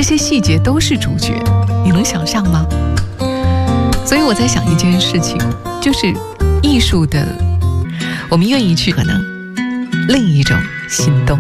这些细节都是主角，你能想象吗？所以我在想一件事情，就是艺术的，我们愿意去可能另一种心动。